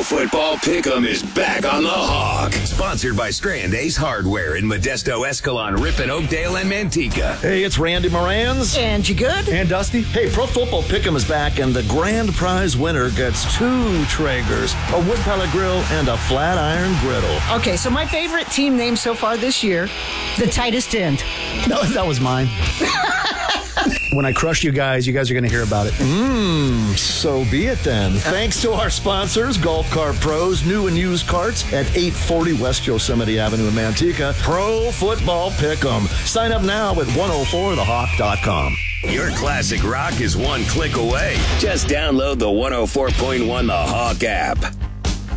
Football Pick'em is back on the hog. Sponsored by Strand Ace Hardware in Modesto, Escalon, Ripon, Oakdale, and Manteca. Hey, it's Randy Morans. And you good? And Dusty. Hey, Pro Football Pick'em is back, and the grand prize winner gets 2 Traegers, a wood pellet grill, and a flat iron griddle. Okay, so my favorite team name so far this year, the tightest end. No, that was mine. When I crush you guys are going to hear about it. So be it then. Thanks to our sponsors, Golf Cart Pros, new and used carts at 840 West Yosemite Avenue in Manteca. Pro Football Pick'em. Sign up now at 104thehawk.com. Your classic rock is one click away. Just download the 104.1 The Hawk app.